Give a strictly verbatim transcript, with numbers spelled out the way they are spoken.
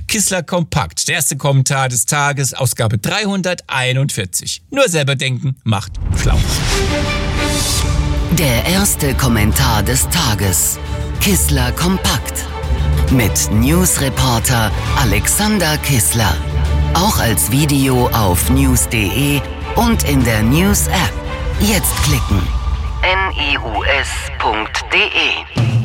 Kissler Kompakt, der erste Kommentar des Tages, Ausgabe dreihunderteinundvierzig. Nur selber denken macht schlau. Der erste Kommentar des Tages. Kissler Kompakt. Mit Newsreporter Alexander Kissler. Auch als Video auf news punkt de und in der News-App. Jetzt klicken. news punkt de